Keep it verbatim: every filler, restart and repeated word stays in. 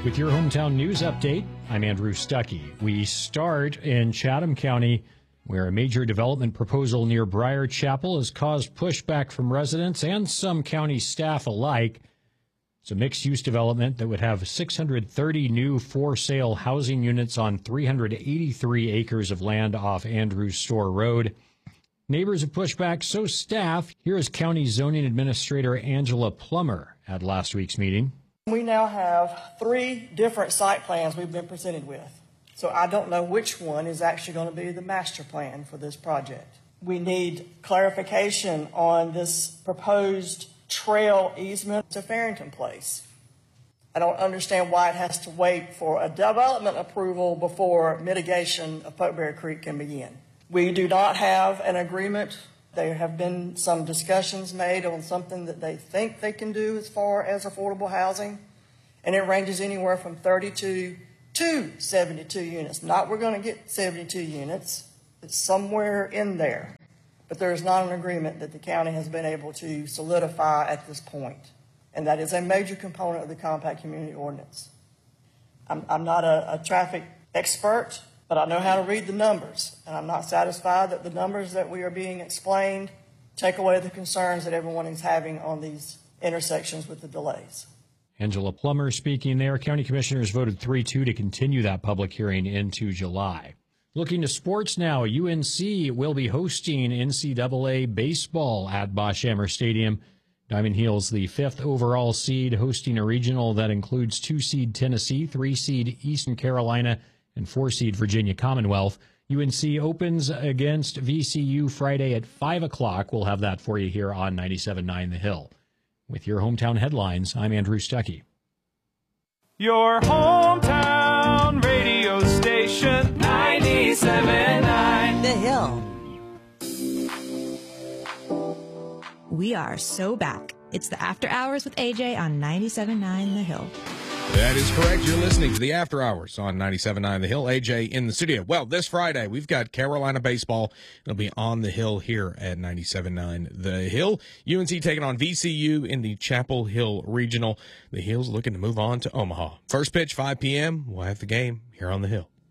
With your hometown news update, I'm Andrew Stuckey. We start in Chatham County, where a major development proposal near Briar Chapel has caused pushback from residents and some county staff alike. It's a mixed-use development that would have six hundred thirty new for-sale housing units on three hundred eighty-three acres of land off Andrews Store Road. Neighbors have pushed back, so staff. Here is County Zoning Administrator Angela Plummer at last week's meeting. We now have three different site plans we've been presented with. So I don't know which one is actually going to be the master plan for this project. We need clarification on this proposed trail easement to Farrington Place. I don't understand why it has to wait for a development approval before mitigation of Pokeberry Creek can begin. We do not have an agreement. There have been some discussions made on something that they think they can do as far as affordable housing, and it ranges anywhere from thirty-two to seventy-two units. Not we're going to get seventy-two units. It's somewhere in there. But there is not an agreement that the county has been able to solidify at this point, and that is a major component of the Compact Community Ordinance. I'm, I'm not a, a traffic expert, but I know how to read the numbers, and I'm not satisfied that the numbers that we are being explained take away the concerns that everyone is having on these intersections with the delays. Angela Plummer speaking there. County commissioners voted three two to continue that public hearing into July. Looking to sports now, U N C will be hosting N C double A baseball at Bosch-Hammer Stadium. Diamond Heels, the fifth overall seed, hosting a regional that includes two-seed Tennessee, three-seed Eastern Carolina, and four-seed Virginia Commonwealth. U N C opens against V C U Friday at five o'clock. We'll have that for you here on ninety-seven point nine The Hill. With your hometown headlines, I'm Andrew Stuckey. Your hometown radio station, ninety-seven point nine The Hill. We are so back. It's the After Hours with A J on ninety-seven point nine The Hill. That is correct. You're listening to the After Hours on ninety-seven point nine The Hill. A J in the studio. Well, this Friday, we've got Carolina baseball. It'll be on the Hill here at ninety-seven point nine The Hill. U N C taking on V C U in the Chapel Hill Regional. The Hill's looking to move on to Omaha. First pitch, five p.m. We'll have the game here on the Hill.